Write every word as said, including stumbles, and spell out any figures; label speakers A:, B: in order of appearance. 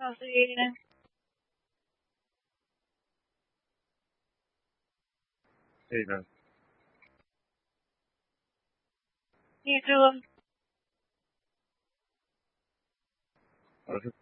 A: 告诉你，
B: 对的，
A: 记住，
B: 我是